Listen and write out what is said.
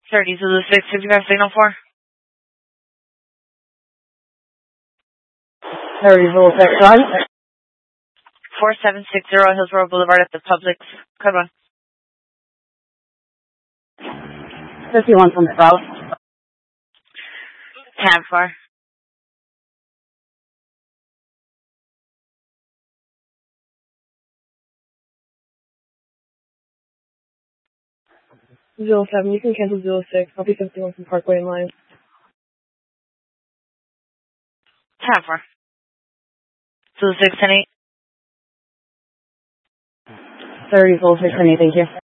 30 Zulu 6, 55 signal 4. 30 Zulu 6, right? 4760 Hillsborough Boulevard at the Publix. Code 1. 51 from South. Tab 4. Zero 7, you can cancel 06. I'll be 51 from Parkway and Line. Tab 4. Zulu 6, 10 8. 30 Zulu 6, 10 8, thank you.